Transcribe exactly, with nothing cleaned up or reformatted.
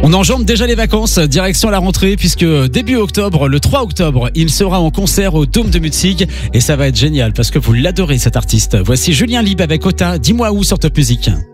On enjambe déjà les vacances, direction la rentrée, puisque début octobre, le trois octobre, il sera en concert au Dôme de Mutzig et ça va être génial parce que vous l'adorez cet artiste. Voici Julien Lieb avec Ota, dis-moi où sur Top Music.